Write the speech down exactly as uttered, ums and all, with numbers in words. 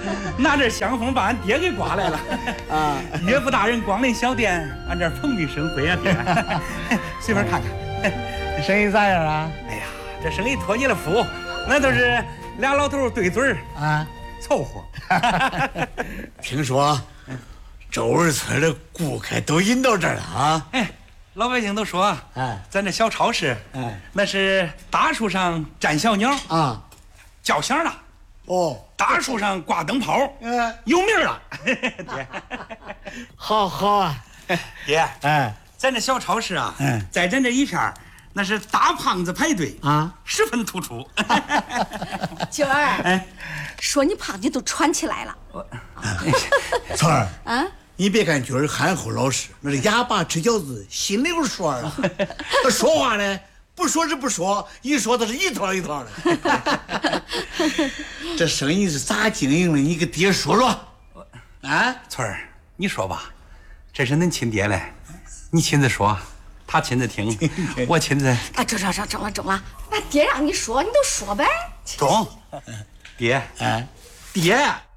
拿这香风把俺爹给刮来了。啊，岳父大人光临小店，俺这儿蓬荜生辉啊，爹。随便看看， 生意咋样啊？ 哎呀，这生意托你了福，那都是俩老头对嘴儿啊，凑合。 听说周二村的顾客都引到这儿了啊！ 哎，老百姓都说，哎，咱这小超市，哎，那是大树上站小鸟啊，叫响了。哦，大树上挂灯泡，嗯，有名了。爹， 好好啊， 爹，哎，咱这小超市啊，嗯，在咱这一片那是大胖子排队啊，十分突出。 娟儿，哎，说你胖你都喘起来了。 春儿啊，你别看娟儿憨厚老实，那是哑巴吃饺子，心里有数啊。他说话呢，不说是不说，一说他是一套一套的。这生意是咋经营的？你给爹说说。 啊，春儿，你说吧，这是恁亲爹嘞，你亲自说。他亲自听，我亲自。 啊，中中中中了中了！那爹让你说，你都说呗。 中，爹，哎，爹。